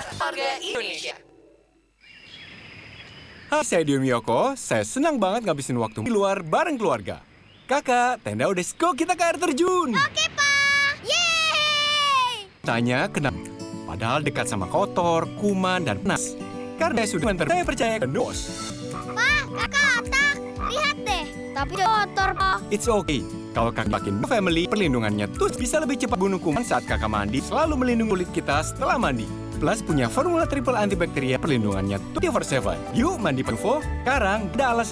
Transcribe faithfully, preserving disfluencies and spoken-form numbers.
Dasar Keluarga Indonesia. Hai, saya Dion Miyoko. Saya senang banget ngabisin waktu di luar bareng keluarga. Kakak, tenda udah go kita ke air terjun. Oke, Pak. Yeay! Tanya kenapa? Padahal dekat sama kotor, kuman, dan panas. Karena sudah menter, saya percaya ke Nos. Pak, kakak otak. Lihat deh. Tapi kotor, Pak. It's okay. Kalau kakak makin family, perlindungannya tuh bisa lebih cepat bunuh kuman saat kakak mandi, selalu melindungi kulit kita setelah mandi. Plus punya formula triple antibakteria perlindungannya dua puluh empat tujuh. Yuk mandi P U V O, sekarang ada alasan